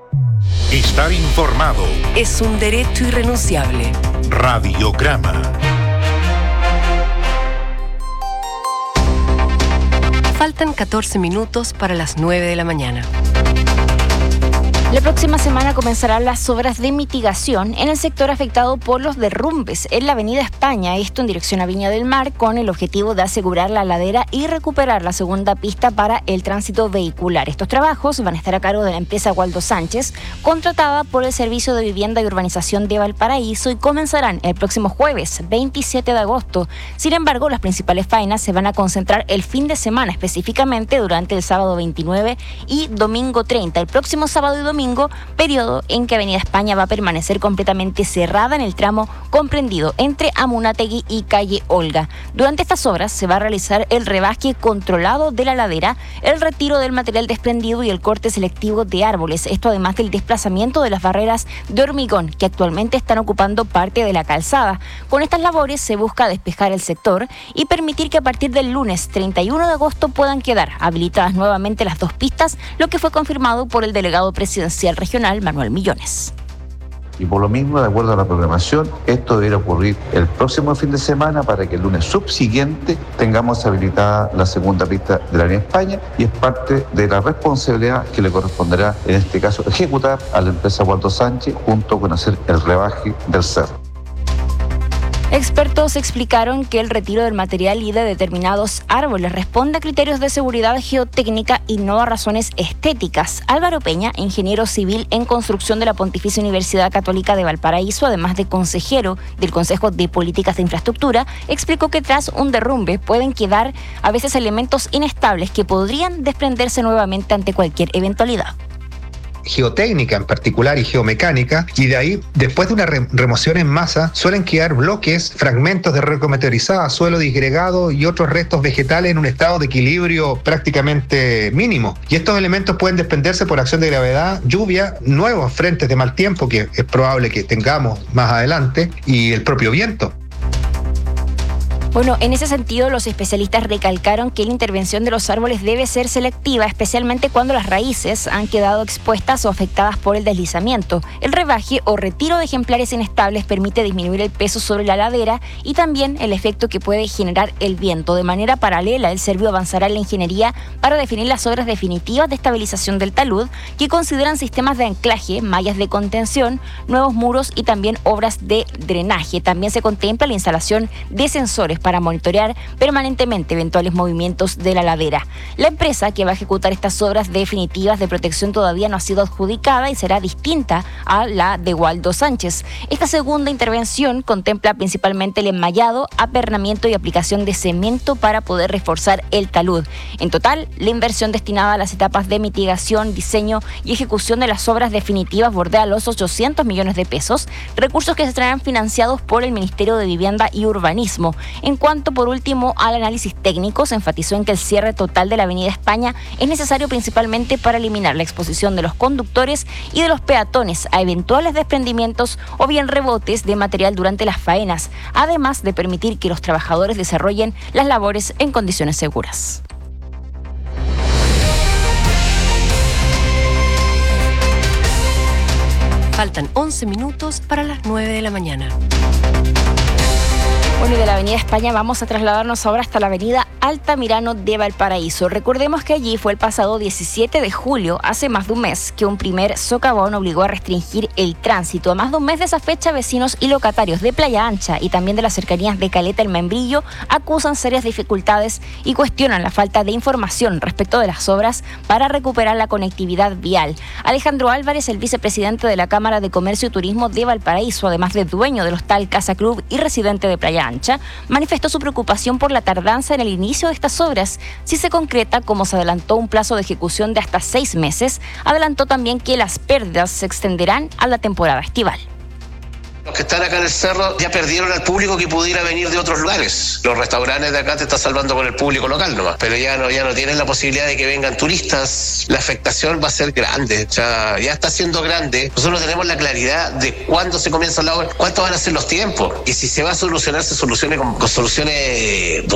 Estar informado es un derecho irrenunciable. Radiograma. Faltan 14 minutos para las 9 de la mañana. La próxima semana comenzarán las obras de mitigación en el sector afectado por los derrumbes en la Avenida España, esto en dirección a Viña del Mar, con el objetivo de asegurar la ladera y recuperar la segunda pista para el tránsito vehicular. Estos trabajos van a estar a cargo de la empresa Waldo Sánchez, contratada por el Servicio de Vivienda y Urbanización de Valparaíso, y comenzarán el próximo jueves 27 de agosto. Sin embargo, las principales faenas se van a concentrar el fin de semana, específicamente durante el sábado 29 y domingo 30. El próximo sábado y domingo, periodo en que Avenida España va a permanecer completamente cerrada en el tramo comprendido entre Amunátegui y Calle Olga. Durante estas obras se va a realizar el rebaje controlado de la ladera, el retiro del material desprendido y el corte selectivo de árboles. Esto además del desplazamiento de las barreras de hormigón que actualmente están ocupando parte de la calzada. Con estas labores se busca despejar el sector y permitir que a partir del lunes 31 de agosto puedan quedar habilitadas nuevamente las dos pistas, lo que fue confirmado por el delegado presidencial regional Manuel Millones. Y por lo mismo, de acuerdo a la programación, esto debería ocurrir el próximo fin de semana para que el lunes subsiguiente tengamos habilitada la segunda pista de la Avenida España, y es parte de la responsabilidad que le corresponderá, en este caso, ejecutar a la empresa Waldo Sánchez junto con hacer el rebaje del cerro. Expertos explicaron que el retiro del material y de determinados árboles responde a criterios de seguridad geotécnica y no a razones estéticas. Álvaro Peña, ingeniero civil en construcción de la Pontificia Universidad Católica de Valparaíso, además de consejero del Consejo de Políticas de Infraestructura, explicó que tras un derrumbe pueden quedar a veces elementos inestables que podrían desprenderse nuevamente ante cualquier eventualidad geotécnica en particular y geomecánica, y de ahí, después de una remoción en masa, suelen quedar bloques, fragmentos de roca meteorizada, suelo disgregado y otros restos vegetales en un estado de equilibrio prácticamente mínimo. Y estos elementos pueden desprenderse por acción de gravedad, lluvia, nuevos frentes de mal tiempo que es probable que tengamos más adelante, y el propio viento. Bueno, en ese sentido, los especialistas recalcaron que la intervención de los árboles debe ser selectiva, especialmente cuando las raíces han quedado expuestas o afectadas por el deslizamiento. El rebaje o retiro de ejemplares inestables permite disminuir el peso sobre la ladera y también el efecto que puede generar el viento. De manera paralela, el Servio avanzará en la ingeniería para definir las obras definitivas de estabilización del talud, que consideran sistemas de anclaje, mallas de contención, nuevos muros y también obras de drenaje. También se contempla la instalación de sensores para monitorear permanentemente eventuales movimientos de la ladera. La empresa que va a ejecutar estas obras definitivas de protección todavía no ha sido adjudicada y será distinta a la de Waldo Sánchez. Esta segunda intervención contempla principalmente el enmayado, apernamiento y aplicación de cemento para poder reforzar el talud. En total, la inversión destinada a las etapas de mitigación, diseño y ejecución de las obras definitivas bordea los 800 millones de pesos, recursos que serán financiados por el Ministerio de Vivienda y Urbanismo. En cuanto, por último, al análisis técnico, se enfatizó en que el cierre total de la Avenida España es necesario principalmente para eliminar la exposición de los conductores y de los peatones a eventuales desprendimientos o bien rebotes de material durante las faenas, además de permitir que los trabajadores desarrollen las labores en condiciones seguras. Faltan 11 minutos para las 9 de la mañana. Bueno, y de la Avenida España vamos a trasladarnos ahora hasta la Avenida Altamirano de Valparaíso. Recordemos que allí fue el pasado 17 de julio, hace más de un mes, que un primer socavón obligó a restringir el tránsito. A más de un mes de esa fecha, vecinos y locatarios de Playa Ancha y también de las cercanías de Caleta El Membrillo acusan serias dificultades y cuestionan la falta de información respecto de las obras para recuperar la conectividad vial. Alejandro Álvarez, el vicepresidente de la Cámara de Comercio y Turismo de Valparaíso, además de dueño del hostal Casa Club y residente de Playa Ancha, manifestó su preocupación por la tardanza en el inicio de estas obras. Si se concreta, como se adelantó un plazo de ejecución de hasta 6 meses, adelantó también que las pérdidas se extenderán a la temporada estival. Los que están acá en el cerro ya perdieron al público que pudiera venir de otros lugares. Los restaurantes de acá te están salvando con el público local nomás, pero ya no tienen la posibilidad de que vengan turistas. La afectación va a ser grande, ya está siendo grande. Nosotros tenemos la claridad de cuándo se comienza la obra, cuántos van a ser los tiempos, y si se va a solucionar, se solucione con soluciones